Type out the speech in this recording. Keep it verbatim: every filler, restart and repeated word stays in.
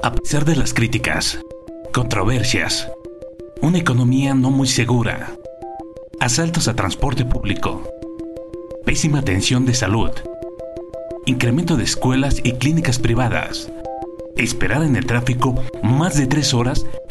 A pesar de las críticas, controversias, una economía no muy segura, asaltos a transporte público, pésima atención de salud, incremento de escuelas y clínicas privadas, esperar en el tráfico más de tres horas